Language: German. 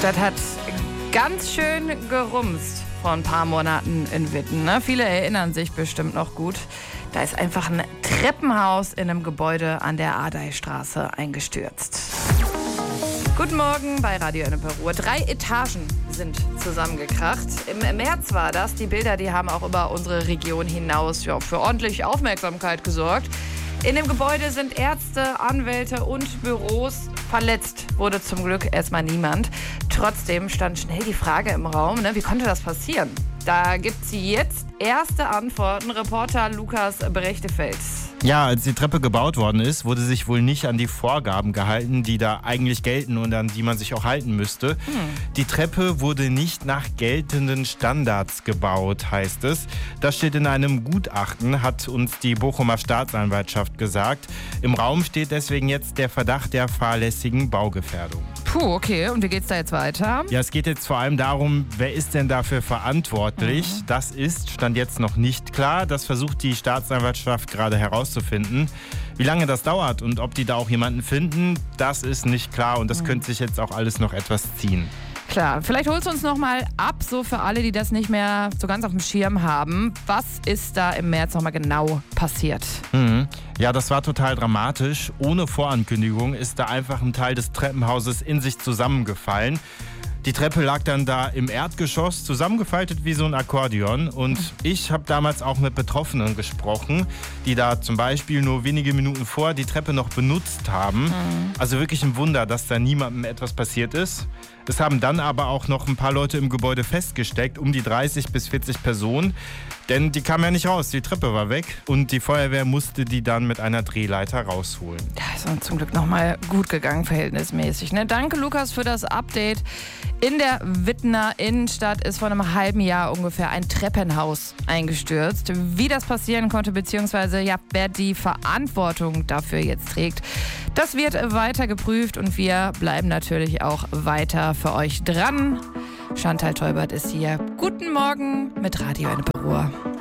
Stadt hat ganz schön gerumst vor ein paar Monaten in Witten. Ne? Viele erinnern sich bestimmt noch gut. Da ist einfach ein Treppenhaus in einem Gebäude an der Ardeystraße eingestürzt. Guten Morgen bei Radio Ennepe-Ruhr. 3 Etagen sind zusammengekracht. Im März war das. Die Bilder, die haben auch über unsere Region hinaus für ordentlich Aufmerksamkeit gesorgt. In dem Gebäude sind Ärzte, Anwälte und Büros. Verletzt wurde zum Glück erstmal niemand. Trotzdem stand schnell die Frage im Raum, wie konnte das passieren? Da gibt es jetzt erste Antworten. Reporter Lukas Brechtefels. Ja, als die Treppe gebaut worden ist, wurde sich wohl nicht an die Vorgaben gehalten, die da eigentlich gelten und an die man sich auch halten müsste. Die Treppe wurde nicht nach geltenden Standards gebaut, heißt es. Das steht in einem Gutachten, hat uns die Bochumer Staatsanwaltschaft gesagt. Im Raum steht deswegen jetzt der Verdacht der fahrlässigen Baugefährdung. Puh, okay. Und wie geht's da jetzt weiter? Ja, es geht jetzt vor allem darum, wer ist denn dafür verantwortlich? Das ist, stand jetzt noch nicht klar. Das versucht die Staatsanwaltschaft gerade herauszufinden. Wie lange das dauert und ob die da auch jemanden finden, das ist nicht klar. Und das könnte sich jetzt auch alles noch etwas ziehen. Klar, vielleicht holst du uns noch mal ab, so für alle, die das nicht mehr so ganz auf dem Schirm haben. Was ist da im März noch mal genau passiert? Ja, das war total dramatisch. Ohne Vorankündigung ist da einfach ein Teil des Treppenhauses in sich zusammengefallen. Die Treppe lag dann da im Erdgeschoss, zusammengefaltet wie so ein Akkordeon. Und ich habe damals auch mit Betroffenen gesprochen, die da zum Beispiel nur wenige Minuten vor die Treppe noch benutzt haben. Also wirklich ein Wunder, dass da niemandem etwas passiert ist. Es haben dann aber auch noch ein paar Leute im Gebäude festgesteckt, um die 30 bis 40 Personen. Denn die kamen ja nicht raus, die Treppe war weg und die Feuerwehr musste die dann mit einer Drehleiter rausholen. Das ist zum Glück nochmal gut gegangen, verhältnismäßig. Danke, Lukas, für das Update. In der Wittener Innenstadt ist vor einem halben Jahr ungefähr ein Treppenhaus eingestürzt. Wie das passieren konnte, beziehungsweise wer die Verantwortung dafür jetzt trägt, das wird weiter geprüft und wir bleiben natürlich auch weiter für euch dran. Chantal Teubert ist hier. Guten Morgen mit Radio Ennepe-Ruhr.